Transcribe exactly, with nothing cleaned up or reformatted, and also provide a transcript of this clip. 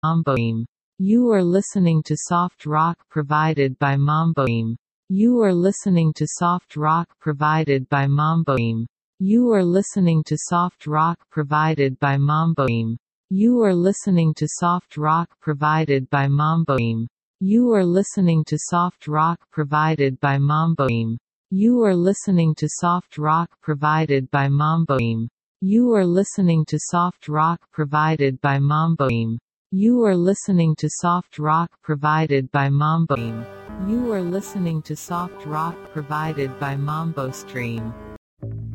Mamboim. You are listening to soft rock provided by Mamboim. You are listening to soft rock provided by Mamboim. You are listening to soft rock provided by Mamboim. You are listening to soft rock provided by Mamboim. You are listening to soft rock provided by Mamboim. You are listening to soft rock provided by Mamboim. You are listening to soft rock provided by Mamboim. You are listening to soft rock provided by Mamboim. You are listening to soft rock provided by Mambo Stream.